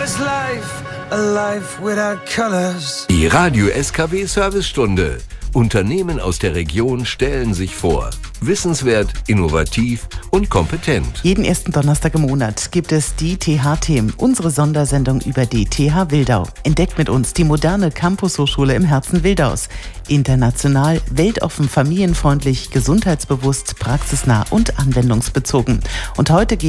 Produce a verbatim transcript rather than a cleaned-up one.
is life, a life without colors. Die Radio S K W-Servicestunde. Unternehmen aus der Region stellen sich vor. Wissenswert, innovativ und kompetent. Jeden ersten Donnerstag im Monat gibt es die T H-Themen, unsere Sondersendung über die T H Wildau. Entdeckt mit uns die moderne Campus-Hochschule im Herzen Wildaus. International, weltoffen, familienfreundlich, gesundheitsbewusst, praxisnah und anwendungsbezogen. Und heute geht